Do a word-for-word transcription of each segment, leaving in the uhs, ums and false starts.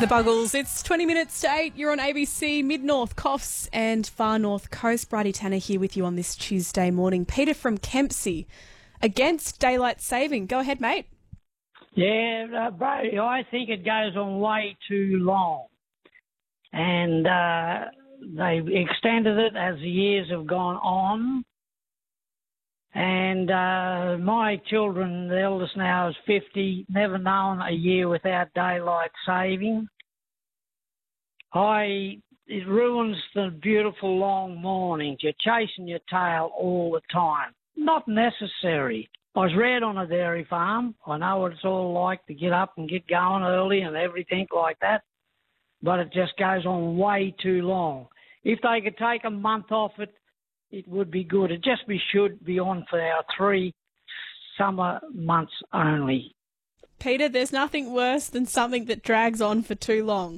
The Buggles. It's twenty minutes to eight. You're on A B C Mid-North, Coffs and Far North Coast. Bridie Tanner here with you on this Tuesday morning. Peter from Kempsey against daylight saving. Go ahead, mate. Yeah, uh, Brady, I think it goes on way too long. And uh, they've extended it as the years have gone on. And uh, my children, the eldest now is fifty, never known a year without daylight saving. I it ruins the beautiful long mornings. You're chasing your tail all the time. Not necessary. I was reared on a dairy farm. I know what it's all like to get up and get going early and everything like that. But it just goes on way too long. If they could take a month off it, it would be good. It just be should be on for our three summer months only. Peter, there's nothing worse than something that drags on for too long.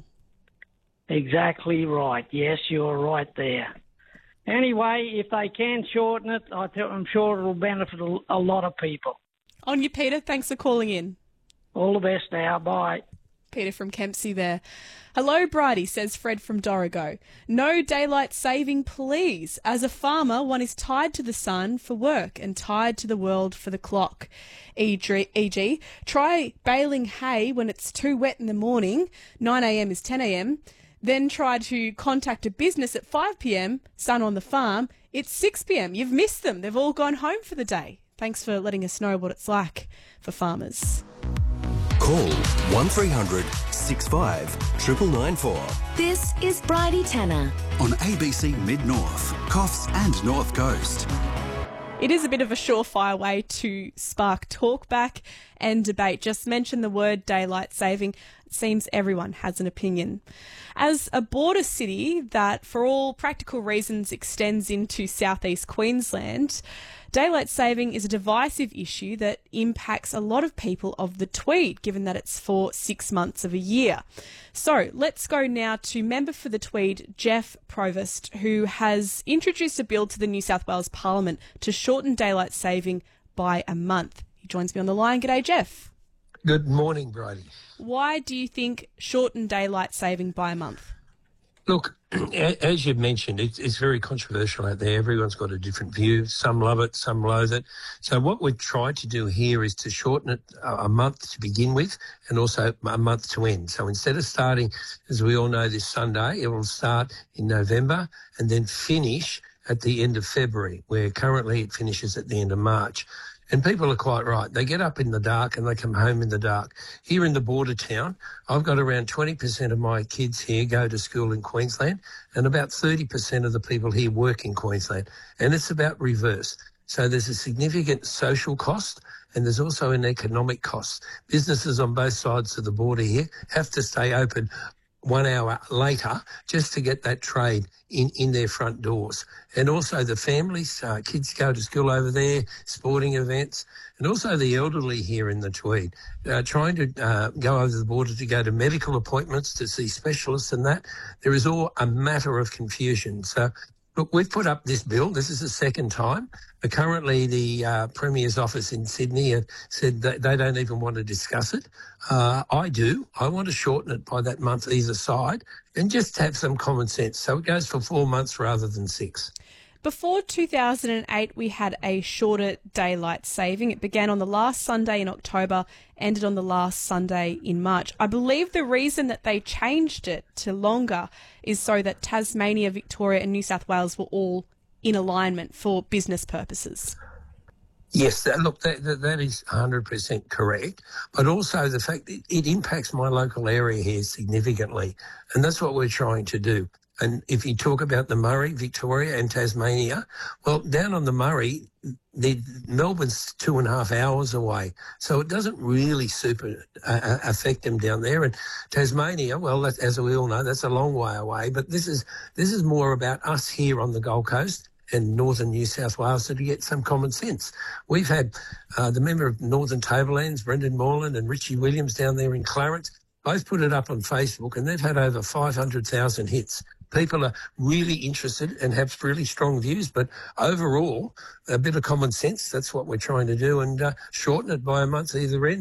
Exactly right. Yes, you're right there. Anyway, if they can shorten it, I th- I'm sure it'll benefit a, a lot of people. On you, Peter. Thanks for calling in. All the best now. Bye. Peter from Kempsey there. Hello, Bridie, says Fred from Dorrigo. No daylight saving, please. As a farmer, one is tied to the sun for work and tied to the world for the clock. for example, try baling hay when it's too wet in the morning, nine a.m. is ten a.m., then try to contact a business at five p.m, sun on the farm, it's six p.m. You've missed them. They've all gone home for the day. Thanks for letting us know what it's like for farmers. Call one three hundred six five nine nine nine four. This is Bridie Tanner On A B C Mid-North, Coffs and North Coast. It is a bit of a surefire way to spark talkback and debate. Just mention the word daylight saving. It seems everyone has an opinion. As a border city that, for all practical reasons, extends into southeast Queensland, daylight saving is a divisive issue that impacts a lot of people of the Tweed, given that it's for six months of a year. So let's go now to member for the Tweed, Jeff Provost, who has introduced a bill to the New South Wales Parliament to shorten daylight saving by a month. He joins me on the line. G'day, Jeff. Good morning, Bridie. Why do you think shorten daylight saving by a month? Look, as you've mentioned, it's, it's very controversial out there. Everyone's got a different view. Some love it, some loathe it. So what we've tried to do here is to shorten it a month to begin with and also a month to end. So instead of starting, as we all know, this Sunday, it will start in November and then finish at the end of February, where currently it finishes at the end of March. And people are quite right. They get up in the dark and they come home in the dark. Here in the border town, I've got around twenty percent of my kids here go to school in Queensland and about thirty percent of the people here work in Queensland. And it's about reverse. So there's a significant social cost and there's also an economic cost. Businesses on both sides of the border here have to stay open one hour later just to get that trade in, in their front doors. And also the families, uh, kids go to school over there, sporting events, and also the elderly here in the Tweed, uh, trying to uh, go over the border to go to medical appointments, to see specialists and that. There is all a matter of confusion. So, look, we've put up this bill. This is the second time. Uh, currently, the uh, Premier's office in Sydney have said that they don't even want to discuss it. Uh, I do. I want to shorten it by that month either side and just have some common sense. So it goes for four months rather than six. Before two thousand eight, we had a shorter daylight saving. It began on the last Sunday in October, ended on the last Sunday in March. I believe the reason that they changed it to longer is so that Tasmania, Victoria and New South Wales were all in alignment for business purposes. Yes, that, look, that, that, that is one hundred percent correct, but also the fact that it impacts my local area here significantly, and that's what we're trying to do. And if you talk about the Murray, Victoria and Tasmania, well, down on the Murray, the, Melbourne's two and a half hours away, so it doesn't really super uh, affect them down there. And Tasmania, well, that, as we all know, that's a long way away, but this is this is more about us here on the Gold Coast and northern New South Wales to get some common sense. We've had uh, the member of Northern Tablelands, Brendan Moreland and Richie Williams down there in Clarence, both put it up on Facebook and they've had over five hundred thousand hits. People are really interested and have really strong views, but overall, a bit of common sense, that's what we're trying to do, and uh, shorten it by a month either end.